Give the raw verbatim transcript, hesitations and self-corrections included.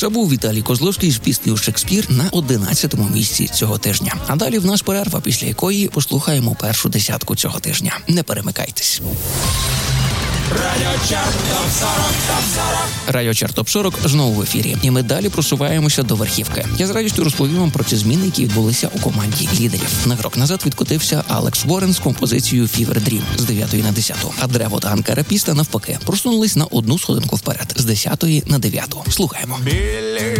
Це був Віталій Козловський з піснею «Шекспір» на одинадцятому місці цього тижня. А далі в нас перерва, після якої послухаємо першу десятку цього тижня. Не перемикайтесь. Радіо Чарт Топ сорок, Топ сорок. Радіо Чарт Топ сорок знову в ефірі. І ми далі просуваємося до верхівки. Я з радістю розповім вам про ці зміни, які відбулися у команді лідерів. На крок назад відкотився Алекс Уоррен з композицією «Fever Dream» з дев'ятої на десяту. А Древо та Анкара Піста навпаки просунулись на одну сходинку вперед з десятої на дев'яту. Слухаємо. Білі